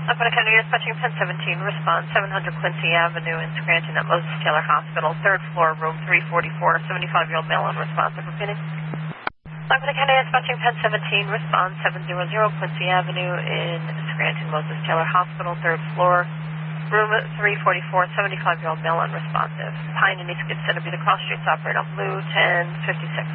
Lakota County dispatching 1017, respond 700 Quincy Avenue in Scranton at Moses Taylor Hospital, 3rd floor, room 344, 75-year-old male unresponsive. Repeating. Lakota County dispatching 1017, respond 700 Quincy Avenue in Scranton, Moses Taylor Hospital, 3rd floor, room 344, 75-year-old male unresponsive. Pine and East Skid Center, be the cross streets, operate on Blue 1056.